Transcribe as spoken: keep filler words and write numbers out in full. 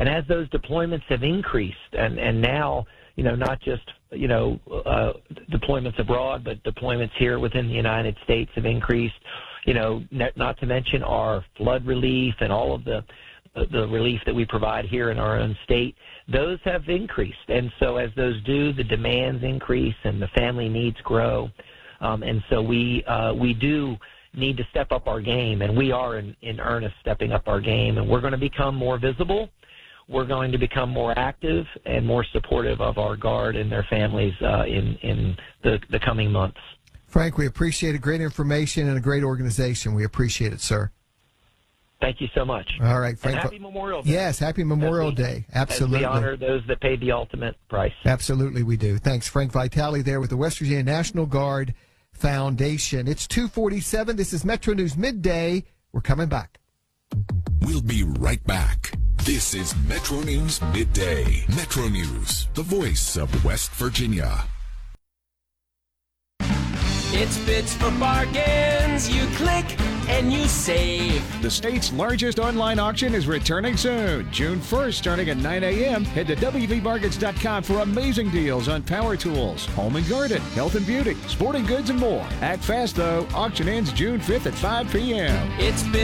And as those deployments have increased, and, and now, you know, not just, you know, uh, deployments abroad, but deployments here within the United States have increased, you know, not to mention our flood relief and all of the the relief that we provide here in our own state, those have increased. And so as those do, the demands increase and the family needs grow. Um, and so we uh, we do need to step up our game, and we are in, in earnest stepping up our game, and we're going to become more visible. We're going to become more active and more supportive of our Guard and their families uh, in, in the, the coming months. Frank, we appreciate it. Great information and a great organization. We appreciate it, sir. Thank you so much. All right, Frank. And happy Memorial Day. Yes, happy Memorial we, Day. Absolutely. As we honor those that paid the ultimate price. Absolutely, we do. Thanks, Frank Vitale there with the West Virginia National Guard Foundation. It's two forty-seven. This is Metro News Midday. We're coming back. We'll be right back. This is Metro News Midday. Metro News, the voice of West Virginia. It's Bits for Bargains. You click and you save. The state's largest online auction is returning soon. June first, starting at nine a.m. Head to w v bargains dot com for amazing deals on power tools, home and garden, health and beauty, sporting goods, and more. Act fast, though. Auction ends June fifth at five p.m. It's Bits